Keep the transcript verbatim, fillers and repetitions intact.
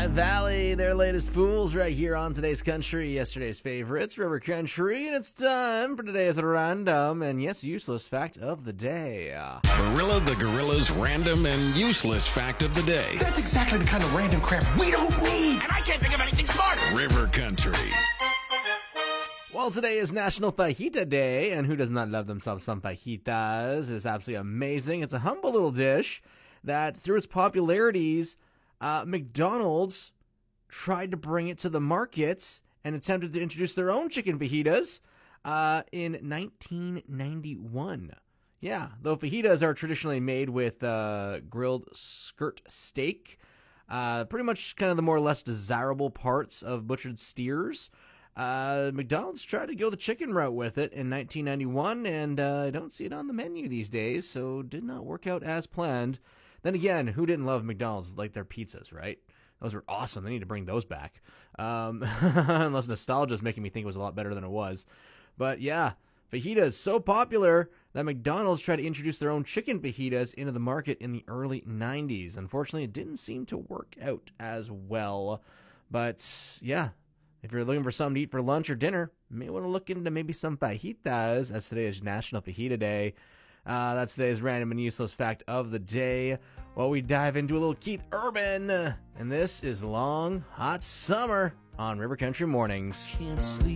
High Valley, their latest fools right here on today's country, yesterday's favorites, River Country, and it's time for today's random and, yes, useless fact of the day. Uh, Barilla the Gorilla's random and useless fact of the day. That's exactly the kind of random crap we don't need. And I can't think of anything smarter. River Country. Well, today is National Fajita Day, and who does not love themselves some fajitas? It's absolutely amazing. It's a humble little dish that, through its popularities, uh, McDonald's tried to bring it to the markets and attempted to introduce their own chicken fajitas uh, in nineteen ninety-one. Yeah, though fajitas are traditionally made with uh, grilled skirt steak, uh, pretty much kind of the more or less desirable parts of butchered steers. Uh, McDonald's tried to go the chicken route with it in nineteen ninety-one, and uh, I don't see it on the menu these days, so did not work out as planned. Then again, who didn't love McDonald's like their pizzas, right? Those were awesome. They need to bring those back. Um, unless nostalgia is making me think it was a lot better than it was. But yeah, fajitas so popular that McDonald's tried to introduce their own chicken fajitas into the market in the early nineties. Unfortunately, it didn't seem to work out as well. But yeah, if you're looking for something to eat for lunch or dinner, you may want to look into maybe some fajitas, as today is National Fajita Day. Uh, that's today's random and useless fact of the day. While we dive into a little Keith Urban, and this is Long Hot Summer on River Country Mornings. Can't sleep.